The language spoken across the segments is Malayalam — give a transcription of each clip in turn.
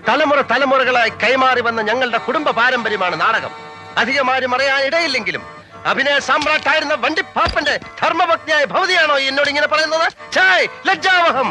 തലമുറകളായി കൈമാറി വന്ന ഞങ്ങളുടെ കുടുംബ പാരമ്പര്യമാണ് നാടകം. അധികമാരും അറിയാൻ ഇടയില്ലെങ്കിലും അഭിനയ സാമ്രാട്ടായിരുന്ന വണ്ടിപ്പാപ്പന്റെ ധർമ്മഭക്തിയായ ഭവതിയാണോ എന്നോട് ഇങ്ങനെ പറയുന്നത്? ലജ്ജാവഹം.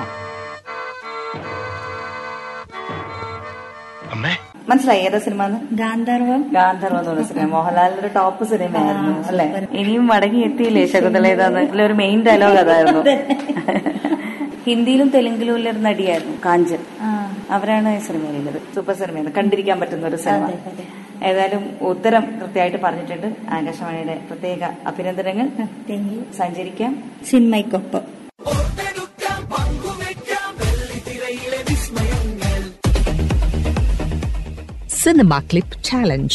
അമ്മേ, മനസ്സിലായി ഏതാ സിനിമ? ഗാന്ധർവം എന്ന് പറഞ്ഞ സിനിമ. മോഹൻലാലിന്റെ ഒരു ടോപ്പ് സിനിമയായിരുന്നു അല്ലെ? ഇനിയും മടങ്ങി എത്തിയില്ലേ ശകുന്തളേതാന്ന് ഒരു മെയിൻ ഡയലോഗ് അതായിരുന്നു. ഹിന്ദിയിലും തെലുങ്കിലും ഉള്ള ഒരു നടിയായിരുന്നു കാഞ്ചൻ. അവരാണ് ഈ സിനിമയിലുള്ളത്. സൂപ്പർ സിനിമയാണ്, കണ്ടിരിക്കാൻ പറ്റുന്ന ഒരു സിനിമ. ഏതായാലും ഉത്തരം കൃത്യമായിട്ട് പറഞ്ഞിട്ടുണ്ട്. ആകാശവാണിയുടെ പ്രത്യേക അഭിനന്ദനങ്ങൾ. സഞ്ചരിക്കാം സിനിമയ്ക്കൊപ്പം. Cinema clip challenge.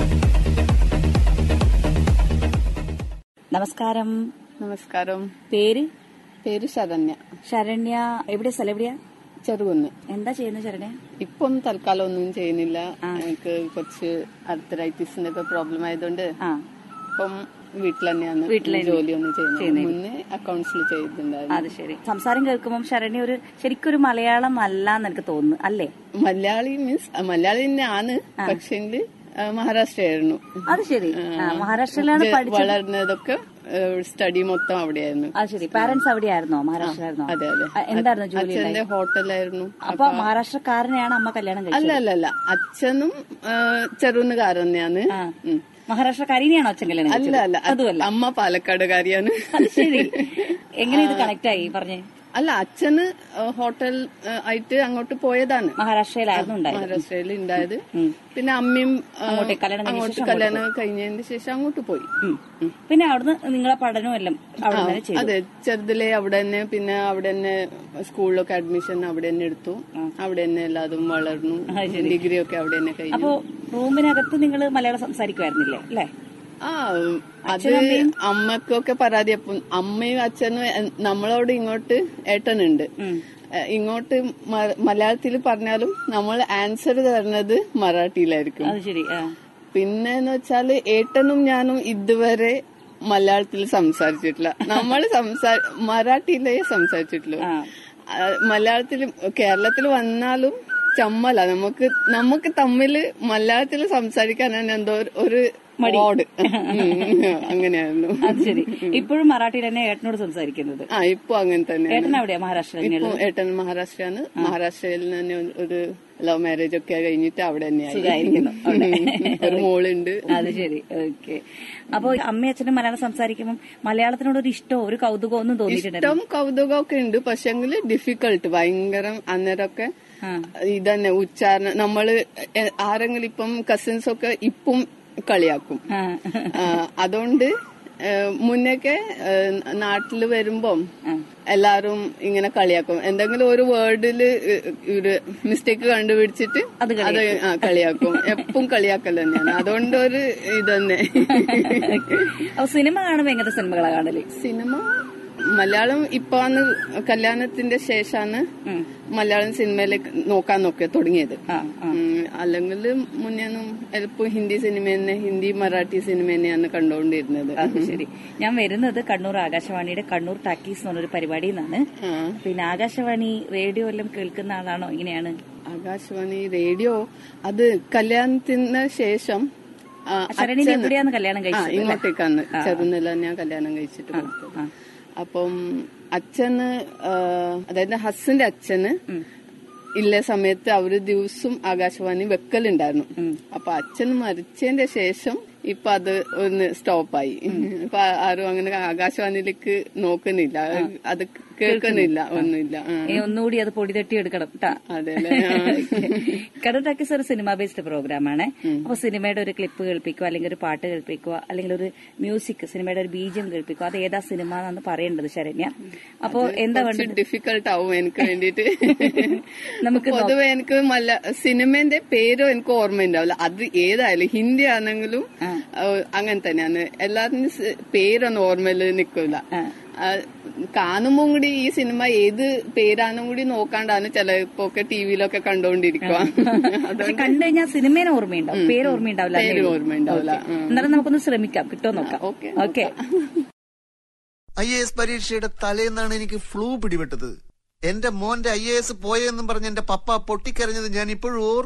നമസ്കാരം. നമസ്കാരം. പേര് ശരണ്യ. ശരണ്യ എവിടെയാ? സ്ഥലം എവിടെയാ? ചെറുകുന്ന്. എന്താ ചെയ്യുന്നത് ശരണ്യ? ഇപ്പം തൽക്കാലം ഒന്നും ചെയ്യുന്നില്ല. എനിക്ക് കുറച്ച് അർത്തറൈറ്റിസിന്റെ ഒക്കെ പ്രോബ്ലം ആയതുകൊണ്ട് ഇപ്പം വീട്ടിൽ തന്നെയാണ് ജോലിയൊന്നും ചെയ്യുന്നത്. മുന്നേ അക്കൗണ്ട്സിൽ ചെയ്തിട്ടുണ്ടായിരുന്നു. അത് ശരി. സംസാരം കേൾക്കുമ്പോൾ ശരണ്യ ശരിക്കൊരു മലയാളം അല്ലാന്ന് എനിക്ക് തോന്നുന്നു അല്ലേ? മലയാളി മീൻസ് മലയാളി തന്നെയാണ്, പക്ഷെങ്കിൽ മഹാരാഷ്ട്രയായിരുന്നു. അത് ശരി. മഹാരാഷ്ട്രയിലാണ് വളർന്നതൊക്കെ. സ്റ്റഡി മൊത്തം അവിടെയായിരുന്നു. അത് ശരി. പാരന്റ്സ് അവിടെയായിരുന്നോ? മഹാരാഷ്ട്രയിലായിരുന്നോ? അതെ അതെ. എന്തായിരുന്നു ജോലി? അച്ഛന്റെ ഹോട്ടലായിരുന്നു. അപ്പൊ മഹാരാഷ്ട്രക്കാരനെയാണ് അമ്മ കല്യാണം കഴിച്ചത്? അല്ല, അച്ഛനും ചെറുന്നുകാരൻ തന്നെയാണ്. മഹാരാഷ്ട്രക്കാരിനെയാണോ അച്ഛൻ കല്യാണം കഴിച്ചത്? അല്ല, അതുമല്ല, അമ്മ പാലക്കാടുകാരിയാണ്. ശരി. എങ്ങനെ ഇത് കണക്ട് ആയി പറഞ്ഞേ? അല്ല, അച്ഛന് ഹോട്ടൽ ആയിട്ട് അങ്ങോട്ട് പോയതാണ്. മഹാരാഷ്ട്രയിൽ ഉണ്ടായത്. പിന്നെ അമ്മയും അങ്ങോട്ട് കല്യാണം കഴിഞ്ഞതിന് ശേഷം അങ്ങോട്ട് പോയി. പിന്നെ അവിടുന്ന് നിങ്ങളെ പഠനവും എല്ലാം? അതെ, ചെറുതിലെ അവിടെ തന്നെ. പിന്നെ അവിടെ തന്നെ സ്കൂളിലൊക്കെ അഡ്മിഷൻ അവിടെ തന്നെ എടുത്തു. അവിടെ തന്നെ എല്ലാതും വളർന്നു. ഡിഗ്രി ഒക്കെ അവിടെ തന്നെ കഴിഞ്ഞു. അപ്പൊ റൂമിനകത്ത് നിങ്ങൾ മലയാളം സംസാരിക്കുമായിരുന്നില്ലേ അല്ലേ? അത് അമ്മക്കൊക്കെ പരാതി. അപ്പം അമ്മയും അച്ഛനും നമ്മളോട് ഇങ്ങോട്ട് ഏട്ടനുണ്ട്. ഇങ്ങോട്ട് മലയാളത്തിൽ പറഞ്ഞാലും നമ്മൾ ആൻസർ തരുന്നത് മറാഠിയിലായിരിക്കും. പിന്നെന്ന് വെച്ചാല് ഏട്ടനും ഞാനും ഇതുവരെ മലയാളത്തിൽ സംസാരിച്ചിട്ടില്ല. നമ്മൾ മറാഠിയിലേ സംസാരിച്ചിട്ടുള്ളൂ. മലയാളത്തിൽ കേരളത്തിൽ വന്നാലും ചമ്മല. നമുക്ക് തമ്മില് മലയാളത്തിൽ സംസാരിക്കാനാണ് എന്തോ ഒരു മടിയോട് അങ്ങനെയായിരുന്നു. അത് ശരി. ഇപ്പോഴും മറാഠിയിൽ തന്നെ ഏട്ടനോട് സംസാരിക്കുന്നത്? ഇപ്പൊ അങ്ങനെ തന്നെ. ഏട്ടൻ എവിടെയാ? മഹാരാഷ്ട്ര? ഏട്ടൻ മഹാരാഷ്ട്രയാണ്. മഹാരാഷ്ട്രയിൽ തന്നെ ഒരു ലവ് മാരേജ് ഒക്കെ കഴിഞ്ഞിട്ട് അവിടെ തന്നെയായിരിക്കുന്നു. ഒരു മോളുണ്ട്. അത് ശരി. ഓക്കെ. അപ്പൊ അമ്മയും അച്ഛനും മലയാളം സംസാരിക്കുമ്പോൾ മലയാളത്തിനോട് ഒരു ഇഷ്ടമോ ഒരു കൗതുകമോ ഒന്നും തോന്നിയിട്ടുണ്ട്? ഇഷ്ടം കൗതുകമൊക്കെ ഉണ്ട്, പക്ഷെങ്കിൽ ഡിഫിക്കൾട്ട് ഭയങ്കര. അന്നേരമൊക്കെ ഇതന്നെ ഉച്ചാരണം. നമ്മള് ആരെങ്കിലും ഇപ്പം കസിൻസ് ഒക്കെ ഇപ്പം കളിയാക്കും. അതുകൊണ്ട് മുന്നൊക്കെ നാട്ടില് വരുമ്പം എല്ലാരും ഇങ്ങനെ കളിയാക്കും. എന്തെങ്കിലും ഒരു വേർഡില് ഒരു മിസ്റ്റേക്ക് കണ്ടുപിടിച്ചിട്ട് അത് കളിയാക്കും. എപ്പം കളിയാക്കൽ തന്നെയാണ്. അതുകൊണ്ട് ഒരു ഇതന്നെ. സിനിമ കാണുമ്പോ എങ്ങനത്തെ സിനിമകളാ കാണല്? സിനിമ മലയാളം ഇപ്പാണ് കല്യാണത്തിന്റെ ശേഷമാണ് മലയാളം സിനിമയിലേക്ക് നോക്കാൻ തുടങ്ങിയത്. അല്ലെങ്കിൽ മുന്നേന്നും എളുപ്പം ഹിന്ദി സിനിമ തന്നെ, ഹിന്ദി മറാഠി സിനിമ തന്നെയാണ് കണ്ടുകൊണ്ടിരുന്നത്. ശരി. ഞാൻ വരുന്നത് കണ്ണൂർ ആകാശവാണിയുടെ കണ്ണൂർ ടാക്കീസ് എന്ന് പറഞ്ഞൊരു പരിപാടിയിൽ നിന്നാണ്. പിന്നെ ആകാശവാണി റേഡിയോ എല്ലാം കേൾക്കുന്ന ആളാണോ? എങ്ങനെയാണ്? ആകാശവാണി റേഡിയോ അത് കല്യാണത്തിന് ശേഷം എവിടെയാണ് കല്യാണം കഴിച്ചത്? ഇങ്ങോട്ടേക്കാണ്. ചെറുനില ഞാൻ കല്യാണം കഴിച്ചിട്ട് കൊടുത്തത്. അപ്പം അച്ഛന്, അതായത് ഹസ്സിന്റെ അച്ഛന് ഇല്ല സമയത്ത് അവര് ദിവസം ആകാശവാണി വെക്കലുണ്ടായിരുന്നു. അപ്പൊ അച്ഛൻ മരിച്ചതിന്റെ ശേഷം ഇപ്പൊ അത് ഒന്ന് സ്റ്റോപ്പായി. ഇപ്പൊ ആരും അങ്ങനെ ആകാശവാണിയിലേക്ക് നോക്കുന്നില്ല, അത് കേൾക്കുന്നില്ല, ഒന്നുമില്ല. ഒന്നുകൂടി അത് പൊടി തട്ടി എടുക്കണം. അതെ. കണ്ണൂർ ടാക്കീസ് ഒരു സിനിമ ബേസ്ഡ് പ്രോഗ്രാമാണ്. അപ്പൊ സിനിമയുടെ ഒരു ക്ലിപ്പ് കേൾപ്പിക്കുക, അല്ലെങ്കിൽ ഒരു പാട്ട് കേൾപ്പിക്കുക, അല്ലെങ്കിൽ ഒരു മ്യൂസിക്, സിനിമയുടെ ഒരു ബീജം കേൾപ്പിക്കുക. അത് ഏതാ സിനിമ എന്നാണ് പറയേണ്ടത് ശരണ്യ. അപ്പൊ എന്താ വേണ്ടത്? ഡിഫിക്കൽട്ട് ആവും എനിക്ക് വേണ്ടിട്ട്. നമുക്ക് പൊതുവെ എനിക്ക് സിനിമന്റെ പേരോ എനിക്ക് ഓർമ്മയുണ്ടാവില്ല. അത് ഏതായാലും ഹിന്ദി ആണെങ്കിലും അങ്ങനെ തന്നെയാണ്. എല്ലാത്തിനും പേരൊന്നും ഓർമ്മയിൽ നിൽക്കില്ല. കാണുമ്പോ കൂടി ഈ സിനിമ ഏത് പേരാന്നും കൂടി നോക്കാണ്ടാണ് ചിലപ്പോ ടിവിയിലൊക്കെ കണ്ടോണ്ടിരിക്കുക. കണ്ടു കഴിഞ്ഞാൽ സിനിമേനെ ഓർമ്മയുണ്ടാവും, പേര് ഓർമ്മയുണ്ടാവില്ല. എന്നാലും നമുക്കൊന്ന് ശ്രമിക്കാം, കിട്ടുമോ നോക്കാം. ഓക്കെ. IAS പരീക്ഷയുടെ തലേന്നാണ് എനിക്ക് ഫ്ലൂ പിടിപെട്ടത്. എന്റെ മോന്റെ IAS പോയെന്നും പറഞ്ഞ് എന്റെ പപ്പ പൊട്ടിക്കരഞ്ഞത് ഞാൻ ഇപ്പോഴും